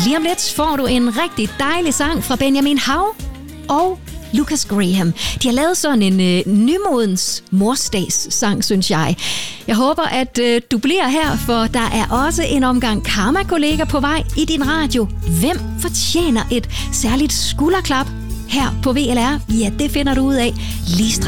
Lige om lidt får du en rigtig dejlig sang fra Benjamin Hav og Lucas Graham. De har lavet sådan en nymodens morsdags-sang, synes jeg. Jeg håber, at du bliver her, for der er også en omgang Karma-kollega på vej i din radio. Hvem fortjener et særligt skulderklap her på VLR? Ja, det finder du ud af lige straks.